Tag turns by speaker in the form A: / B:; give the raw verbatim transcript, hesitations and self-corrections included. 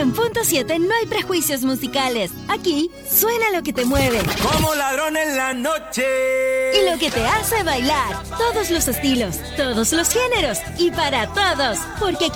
A: En Punto siete no hay prejuicios musicales. Aquí suena lo que te mueve.
B: Como ladrón en la noche.
A: Y lo que te hace bailar. Todos los estilos, todos los géneros y para todos. Porque